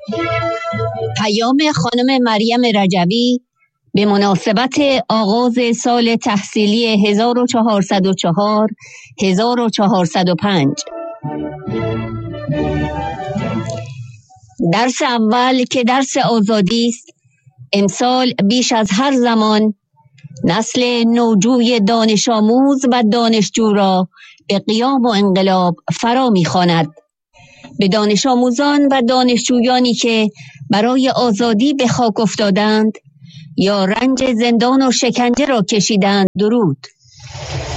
پیام خانم مریم رجوی به مناسبت آغاز سال تحصیلی 1404-1405. درس اول که درس آزادی است، امسال بیش از هر زمان نسل نوجوی دانش آموز و دانشجو را به قیام و انقلاب فرا می‌خواند. به دانش آموزان و دانشجویانی که برای آزادی به خاک افتادند یا رنج زندان و شکنجه را کشیدند درود.